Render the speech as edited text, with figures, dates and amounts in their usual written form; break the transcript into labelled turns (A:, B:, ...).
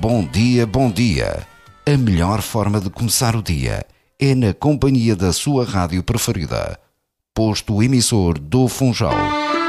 A: bom dia, bom dia. A melhor forma de começar o dia é na companhia da sua rádio preferida. Posto emissor do Funchal.